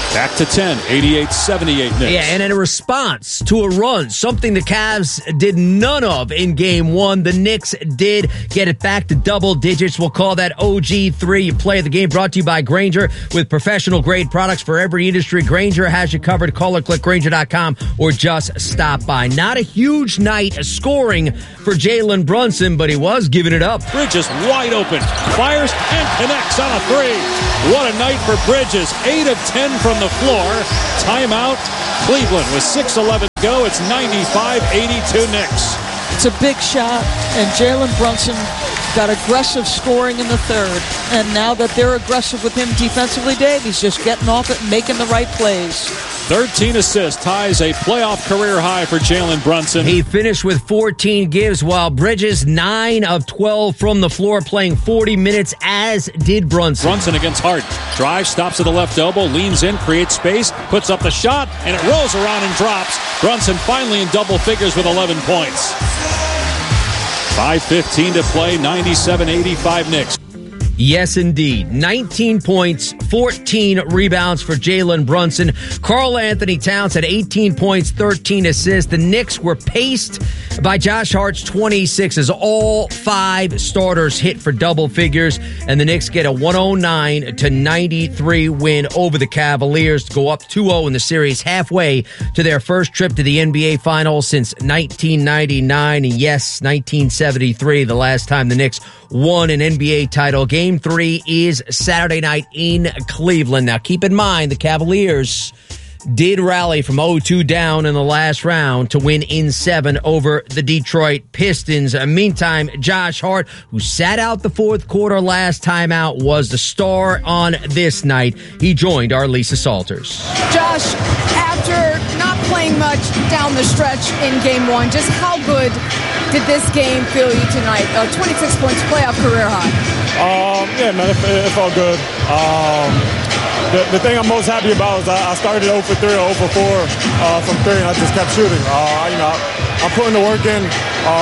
Back to ten, eighty-eight seventy-eight Knicks. Yeah, and in a response to a run, something the Cavs did none of in game one, the Knicks did get it back to double digits. We'll call that O G three. You play the game, brought to you by Grainger. With professional grade products for every industry, Grainger has you covered. Call or click Grainger dot com or just stop by. Not a huge night scoring for Jalen Brunson, but he was giving it up. Bridges wide open, fires and connects on a three. What a night for Bridges. eight of ten from the floor. Timeout, Cleveland with six eleven to go. It's ninety-five eighty-two Knicks. It's a big shot, and Jalen Brunson got aggressive scoring in the third. And now that they're aggressive with him defensively, Dave, he's just getting off it and making the right plays. thirteen assists, ties a playoff career high for Jalen Brunson. He finished with fourteen gives, while Bridges, nine of twelve from the floor, playing forty minutes, as did Brunson. Brunson against Hart. Drive, stops at the left elbow, leans in, creates space, puts up the shot, and it rolls around and drops. Brunson finally in double figures with eleven points. five fifteen to play, ninety-seven eighty-five Knicks. Yes, indeed. nineteen points, fourteen rebounds for Jalen Brunson. Karl Anthony Towns had eighteen points, thirteen assists. The Knicks were paced by Josh Hart's twenty-six as all five starters hit for double figures. And the Knicks get a one oh nine to ninety-three win over the Cavaliers to go up two oh in the series, halfway to their first trip to the N B A Finals since nineteen ninety-nine. And yes, nineteen seventy-three, the last time the Knicks won an N B A title. Game three is Saturday night in Cleveland. Now, keep in mind, the Cavaliers did rally from oh two down in the last round to win in seven over the Detroit Pistons. Uh, meantime, Josh Hart, who sat out the fourth quarter last time out, was the star on this night. He joined our Lisa Salters. Josh, after not playing much down the stretch in game one, just how good did this game feel you tonight? Uh, twenty-six points, playoff career high. Um, yeah, man, it, it felt good. Um, the, the thing I'm most happy about is I, I started oh for three or oh for four uh, from three, and I just kept shooting. Uh, you know, I'm putting the work in,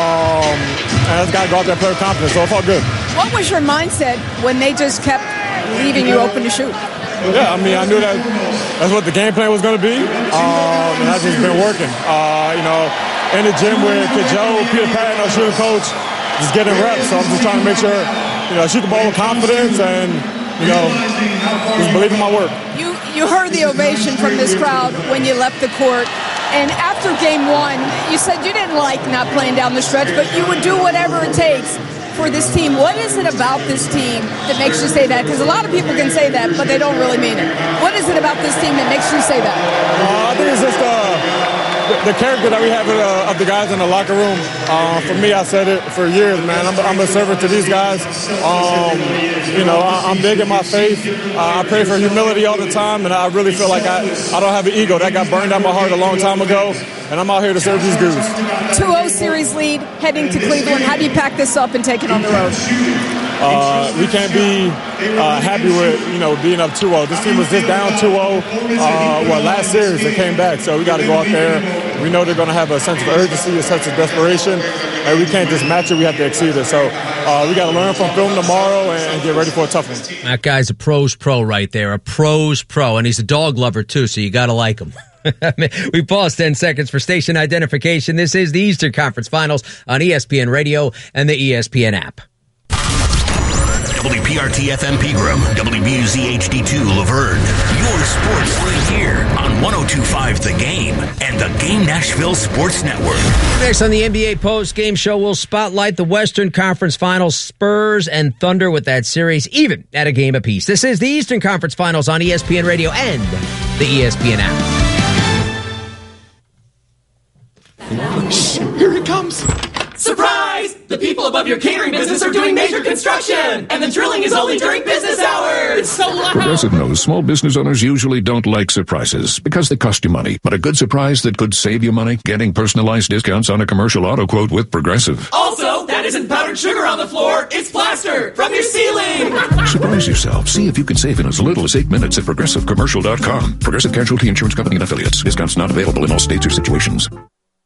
um, and I just got to go out there and play with confidence, so it felt good. What was your mindset when they just kept leaving you open to shoot? Yeah, I mean, I knew that that's what the game plan was going to be, um, and that's just been working. Uh, you know, in the gym with Kid Joe, Peter Patton, our shooting coach, just getting reps, so I'm just trying to make sure, you know, I shoot the ball with confidence and, you know, just believe in my work. You you heard the ovation from this crowd when you left the court. And after game one, you said you didn't like not playing down the stretch, but you would do whatever it takes for this team. What is it about this team that makes you say that? Because a lot of people can say that, but they don't really mean it. What is it about this team that makes you say that? Uh, I think it's just uh, the, the character that we have of, uh, of the guys in the locker room. Uh, for me, I said it for years, man. I'm, I'm a servant to these guys. Um, you know, I, I'm big in my faith. Uh, I pray for humility all the time, and I really feel like I, I don't have an ego. That got burned out my heart a long time ago, and I'm out here to serve these dudes. two oh series lead heading to Cleveland. How do you pack this up and take it on the road? Uh, we can't be uh, happy with, you know, being up two oh. This team was just down two oh. Uh, well, last series they came back, so we got to go out there. We know they're going to have a sense of urgency, a sense of desperation, and we can't just match it. We have to exceed it. So uh, we got to learn from film tomorrow and, and get ready for a tough one. That guy's a pro's pro right there, a pro's pro, and he's a dog lover too, so you got to like him. We pause ten seconds for station identification. This is the Eastern Conference Finals on E S P N Radio and the E S P N app. W P R T F M Pegram, W B U Z H D two Laverne. Your sports league here on one oh two point five The Game and the Game Nashville Sports Network. Next on the N B A post-game show, we'll spotlight the Western Conference Finals, Spurs and Thunder, with that series even at a game apiece. This is the Eastern Conference Finals on E S P N Radio and the E S P N app. Shh, here it comes. Surprise! The people above your catering business are doing major construction, and the drilling is only during business hours. It's so loud. Progressive knows small business owners usually don't like surprises because they cost you money. But a good surprise that could save you money? Getting personalized discounts on a commercial auto quote with Progressive. Also, that isn't powdered sugar on the floor. It's plaster from your ceiling. Surprise yourself. See if you can save in as little as eight minutes at progressive commercial dot com. Progressive Casualty Insurance Company and Affiliates. Discounts not available in all states or situations.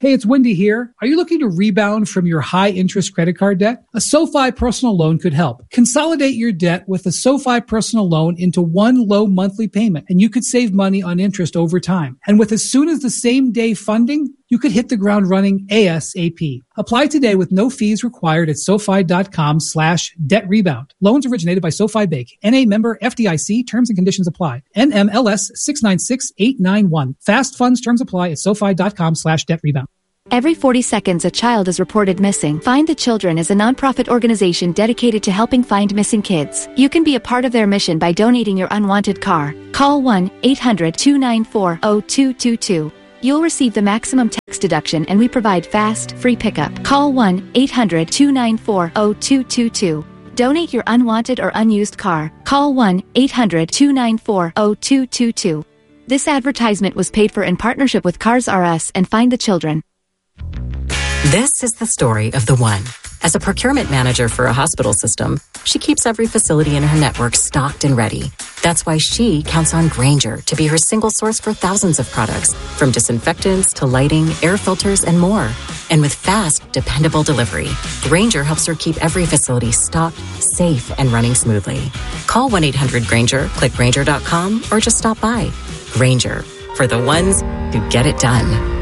Hey, it's Wendy here. Are you looking to rebound from your high-interest credit card debt? A SoFi personal loan could help. Consolidate your debt with a SoFi personal loan into one low monthly payment, and you could save money on interest over time. And with as soon as the same day funding, you could hit the ground running ASAP. Apply today with no fees required at SoFi.com slash debt rebound. Loans originated by SoFi Bank. N A member F D I C. Terms and conditions apply. N M L S six nine six eight nine one. Fast funds terms apply at SoFi.com slash debt rebound. Every forty seconds, a child is reported missing. Find the Children is a nonprofit organization dedicated to helping find missing kids. You can be a part of their mission by donating your unwanted car. Call one eight hundred two nine four zero two two two. You'll receive the maximum tax deduction, and we provide fast, free pickup. Call one eight hundred two nine four zero two two two. Donate your unwanted or unused car. Call one eight hundred two nine four zero two two two. This advertisement was paid for in partnership with Cars R Us and Find the Children. This is the story of the one. As a procurement manager for a hospital system, she keeps every facility in her network stocked and ready. That's why she counts on Grainger to be her single source for thousands of products, from disinfectants to lighting, air filters, and more. And with fast, dependable delivery, Grainger helps her keep every facility stocked, safe, and running smoothly. Call one eight hundred Grainger, click Grainger dot com, or just stop by. Grainger, for the ones who get it done.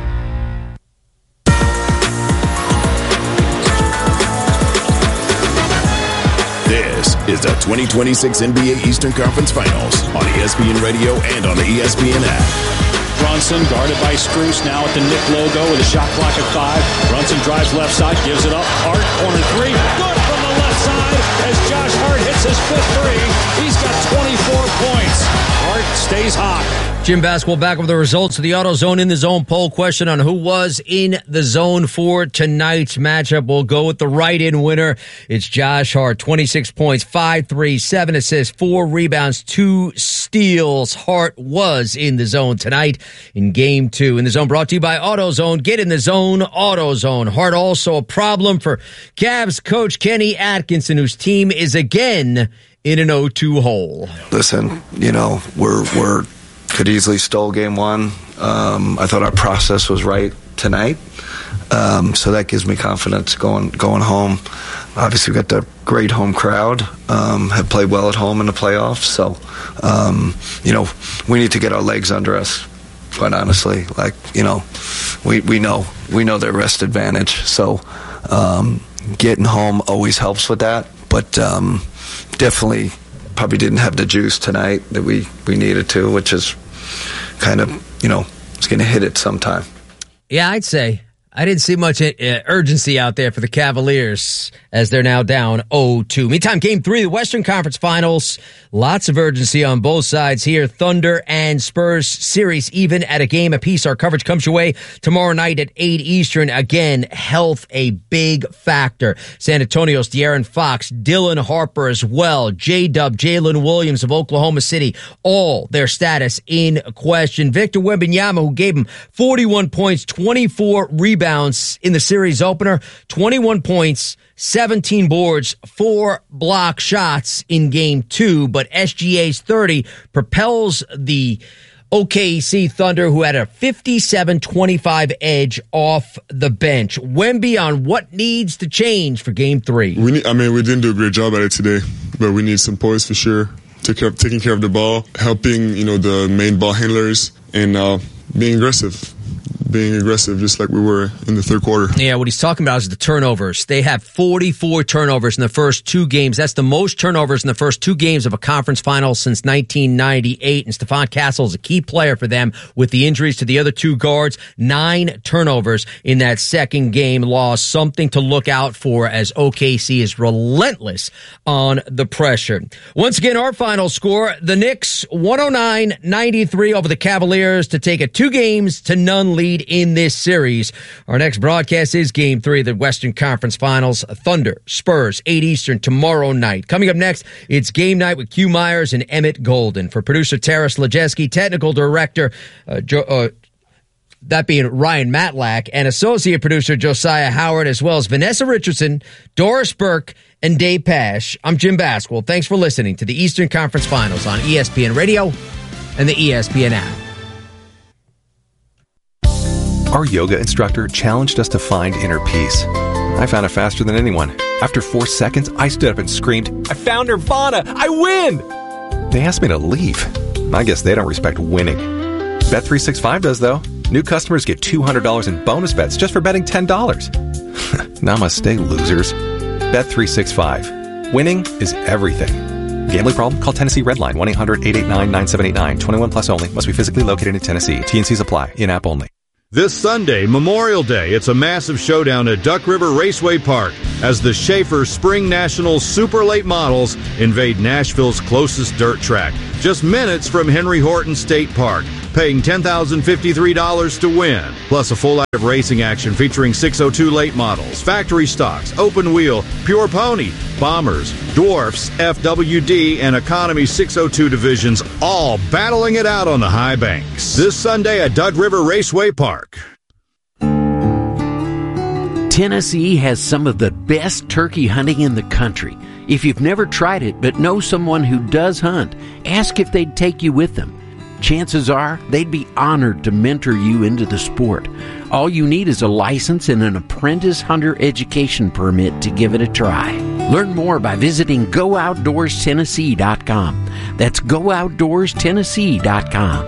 This is the twenty twenty-six N B A Eastern Conference Finals on E S P N Radio and on the E S P N app. Brunson guarded by Strus now at the Knick logo with a shot clock at five. Brunson drives left side, gives it up. Hart, corner three. Good from the left side as Josh Hart hits his fifth three. He's got twenty-four points. Hart stays hot. Jim Basketball back with the results of the AutoZone In the Zone poll question on who was in the zone for tonight's matchup. We'll go with the right-in winner. It's Josh Hart, twenty-six points, five threes, seven assists, four rebounds, two steals. Hart was in the zone tonight in game two. In the zone brought to you by AutoZone. Get in the zone, AutoZone. Hart also a problem for Cavs coach Kenny Atkinson, whose team is again in an oh two hole. Listen, you know, we're we're could easily stole game one. Um, I thought our process was right tonight, um, so that gives me confidence going going home. Obviously, we got the great home crowd. Um, have played well at home in the playoffs, so um, you know we need to get our legs under us. Quite honestly, like you know, we we know we know their rest advantage. So um, getting home always helps with that, but um, definitely probably didn't have the juice tonight that we we needed to, which is kind of, you know, it's going to hit it sometime. Yeah, I'd say. I didn't see much uh, urgency out there for the Cavaliers as they're now down oh two. Meantime, game three, the Western Conference Finals. Lots of urgency on both sides here. Thunder and Spurs series even at a game apiece. Our coverage comes your way tomorrow night at eight Eastern. Again, health a big factor. San Antonio's De'Aaron Fox, Dylan Harper as well, J-Dub, Jalen Williams of Oklahoma City, all their status in question. Victor Wembanyama, who gave him forty-one points, twenty-four rebounds in the series opener, twenty-one points, seventeen boards, four block shots in game two, but S G A's thirty propels the O K C Thunder, who had a fifty-seven twenty-five edge off the bench. Wemby on what needs to change for game three. We need, I mean, we didn't do a great job at it today, but we need some poise for sure. Take care of, taking care of the ball, helping, you know, the main ball handlers, and uh, being aggressive. Being aggressive, just like we were in the third quarter. Yeah, what he's talking about is the turnovers. They have forty-four turnovers in the first two games. That's the most turnovers in the first two games of a conference final since nineteen ninety-eight. And Stephon Castle is a key player for them with the injuries to the other two guards. Nine turnovers in that second game loss. Something to look out for as O K C is relentless on the pressure. Once again, our final score, the Knicks one oh nine ninety-three over the Cavaliers to take a two games to none lead in this series. Our next broadcast is game three of the Western Conference Finals. Thunder, Spurs, eight Eastern tomorrow night. Coming up next, it's game night with Q Myers and Emmett Golden. For producer Taras Lejeski, technical director, uh, jo- uh, that being Ryan Matlack, and associate producer Josiah Howard, as well as Vanessa Richardson, Doris Burke, and Dave Pash. I'm Jim Basketball. Thanks for listening to the Eastern Conference Finals on E S P N Radio and the E S P N app. Our yoga instructor challenged us to find inner peace. I found it faster than anyone. After four seconds, I stood up and screamed, "I found Nirvana! I win!" They asked me to leave. I guess they don't respect winning. Bet three sixty-five does, though. New customers get two hundred dollars in bonus bets just for betting ten dollars. Namaste, losers. Bet three sixty-five. Winning is everything. Gambling problem? Call Tennessee Redline, one eight hundred eight eight nine nine seven eight nine. twenty-one plus only. Must be physically located in Tennessee. T N Cs apply. In-app only. This Sunday, Memorial Day, it's a massive showdown at Duck River Raceway Park as the Schaefer Spring Nationals Super Late Models invade Nashville's closest dirt track, just minutes from Henry Horton State Park, paying ten thousand fifty-three dollars to win, plus a full night of racing action featuring six oh two late models, factory stocks, open wheel, pure pony, bombers, dwarfs, F W D, and economy six oh two divisions, all battling it out on the high banks. This Sunday at Duck River Raceway Park. Tennessee has some of the best turkey hunting in the country. If you've never tried it but know someone who does hunt, ask if they'd take you with them. Chances are they'd be honored to mentor you into the sport. All you need is a license and an apprentice hunter education permit to give it a try. Learn more by visiting go outdoors tennessee dot com. That's go outdoors tennessee dot com.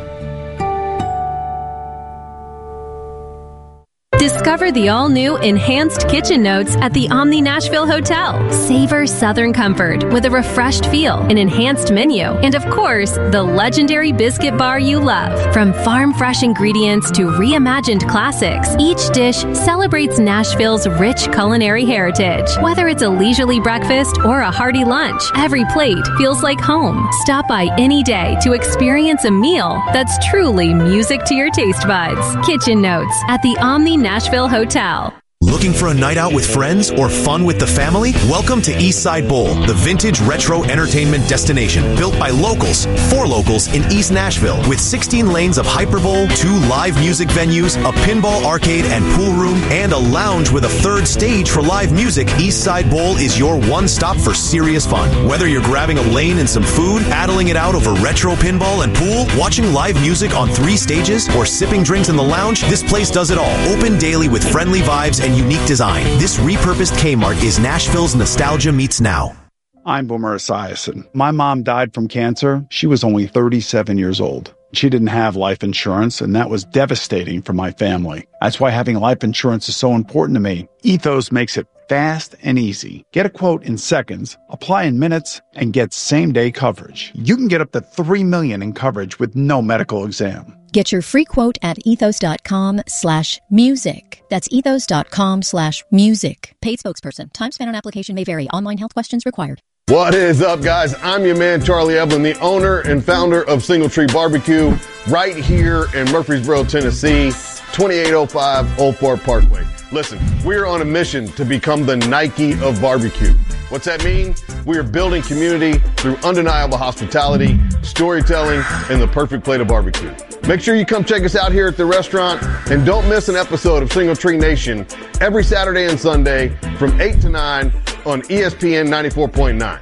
Discover the all-new Enhanced Kitchen Notes at the Omni Nashville Hotel. Savor Southern comfort with a refreshed feel, an enhanced menu, and of course, the legendary biscuit bar you love. From farm-fresh ingredients to reimagined classics, each dish celebrates Nashville's rich culinary heritage. Whether it's a leisurely breakfast or a hearty lunch, every plate feels like home. Stop by any day to experience a meal that's truly music to your taste buds. Kitchen Notes at the Omni Nashville Hotel. Looking for a night out with friends or fun with the family? Welcome to Eastside Bowl, the vintage retro entertainment destination built by locals, for locals in East Nashville. With sixteen lanes of Hyperbowl, two live music venues, a pinball arcade and pool room, and a lounge with a third stage for live music, Eastside Bowl is your one stop for serious fun. Whether you're grabbing a lane and some food, battling it out over retro pinball and pool, watching live music on three stages, or sipping drinks in the lounge, this place does it all. Open daily with friendly vibes and unique design. This repurposed Kmart is Nashville's nostalgia meets now. I'm Boomer Esiason. My mom died from cancer. She was only thirty-seven years old. She didn't have life insurance, and that was devastating for my family. That's why having life insurance is so important to me. Ethos makes it fast and easy. Get a quote in seconds, apply in minutes, and get same-day coverage. You can get up to three million dollars in coverage with no medical exam. Get your free quote at ethos.com slash music. That's ethos.com slash music. Paid spokesperson. Time spent on application may vary. Online health questions required. What is up, guys? I'm your man, Charlie Evelyn, the owner and founder of Single Tree Barbecue, right here in Murfreesboro, Tennessee, twenty-eight oh five Old Fort Parkway. Listen, we're on a mission to become the Nike of barbecue. What's that mean? We are building community through undeniable hospitality, storytelling, and the perfect plate of barbecue. Make sure you come check us out here at the restaurant, and don't miss an episode of Single Tree Nation every Saturday and Sunday from eight to nine on E S P N ninety-four point nine.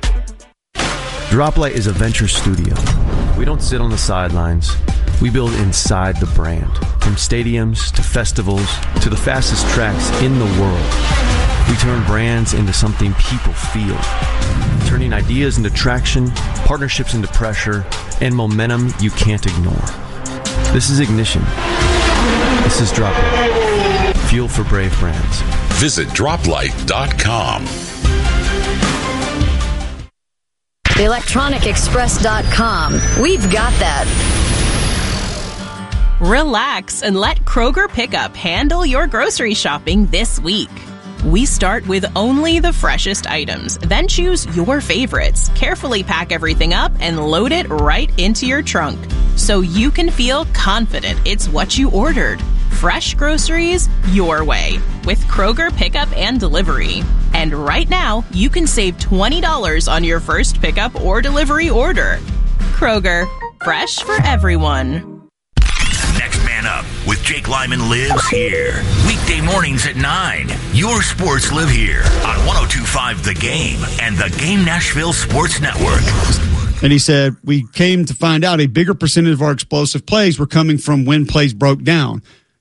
Droplight is a venture studio. We don't sit on the sidelines. We build inside the brand. From stadiums to festivals to the fastest tracks in the world. We turn brands into something people feel. Turning ideas into traction, partnerships into pressure, and momentum you can't ignore. This is Ignition. This is Droplight. Fuel for brave brands. Visit droplight dot com. the electronic express dot com. We've got that. Relax and let Kroger Pickup handle your grocery shopping this week. We start with only the freshest items, then choose your favorites, carefully pack everything up, and load it right into your trunk so you can feel confident it's what you ordered. Fresh groceries your way with Kroger Pickup and Delivery. And right now, you can save twenty dollars on your first pickup or delivery order. Kroger, fresh for everyone. Next Man Up with Jake Lyman lives here. Weekday mornings at nine. Your sports live here on one oh two point five The Game and the Game Nashville Sports Network. And he said, we came to find out a bigger percentage of our explosive plays were coming from when plays broke down.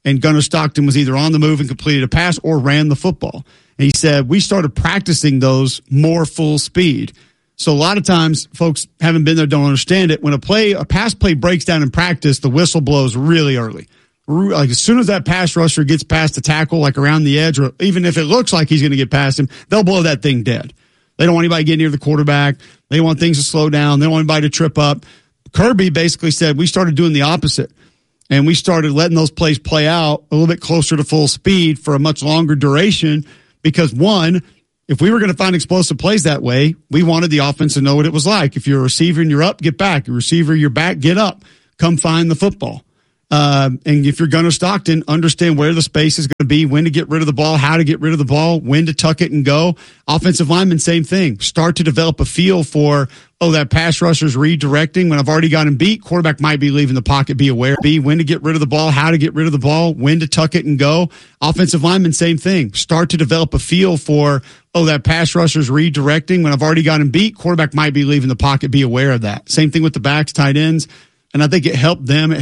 and Gunnar Stockton was either on the move and completed a pass or ran the football. And he said, we started practicing those more full speed. So a lot of times folks haven't been there, don't understand it. When a play, a pass play breaks down in practice, the whistle blows really early. Like as soon as that pass rusher gets past the tackle, like around the edge, or even if it looks like he's going to get past him, they'll blow that thing dead. They don't want anybody getting near the quarterback. They want things to slow down. They don't want anybody to trip up. Kirby basically said we started doing the opposite, and we started letting those plays play out a little bit closer to full speed for a much longer duration because, one, if we were going to find explosive plays that way, we wanted the offense to know what it was like. If you're a receiver and you're up, get back. You're a receiver, you're back, get up. Come find the football. Uh, and if you're Gunnar Stockton, understand where the space is going to be, when to get rid of the ball, how to get rid of the ball, when to tuck it and go. Offensive linemen, same thing. Start to develop a feel for, oh, that pass rusher's redirecting. When I've already got him beat, quarterback might be leaving the pocket. Be aware. Be when to get rid of the ball, how to get rid of the ball, when to tuck it and go. Offensive linemen, same thing. Start to develop a feel for, oh, that pass rusher's redirecting. When I've already got him beat, quarterback might be leaving the pocket. Be aware of that. Same thing with the backs, tight ends. And I think it helped them. It